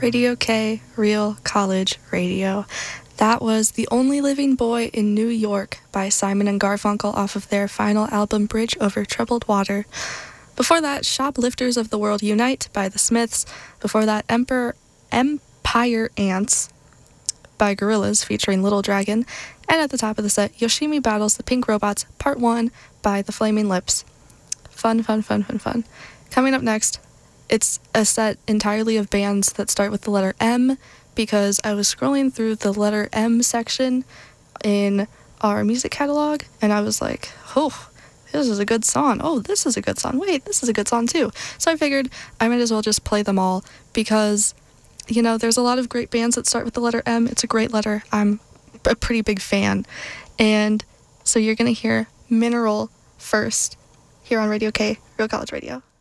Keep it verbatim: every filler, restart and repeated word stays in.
Radio K, Real College Radio. That was The Only Living Boy in New York by Simon and Garfunkel off of their final album Bridge Over Troubled Water. Before that, Shoplifters of the World Unite by The Smiths. Before that, Emperor Empire Ants by Gorillaz featuring Little Dragon. And at the top of the set, Yoshimi Battles the Pink Robots Part one by The Flaming Lips. Fun, fun, fun, fun, fun. Coming up next, it's a set entirely of bands that start with the letter M, because I was scrolling through the letter M section in our music catalog, and I was like, oh, this is a good song. Oh, this is a good song. Wait, this is a good song too. So I figured I might as well just play them all, because, you know, there's a lot of great bands that start with the letter M. It's a great letter. I'm a pretty big fan. And so you're going to hear Mineral first here on Radio K, Real College Radio.